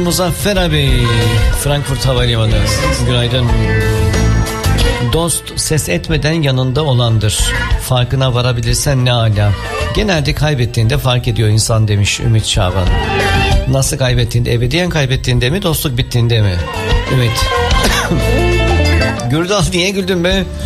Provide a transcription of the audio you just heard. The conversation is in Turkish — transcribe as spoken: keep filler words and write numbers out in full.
Muzaffer abi, Frankfurt Havalimanı. Günaydın. Dost ses etmeden yanında olandır. Farkına varabilirsen ne âlâ. Genelde kaybettiğinde fark ediyor insan demiş Ümit Şaban. Nasıl kaybettiğinde? Ebediyen kaybettiğinde mi, dostluk bittiğinde mi? Ümit. Gürdal, niye güldün be?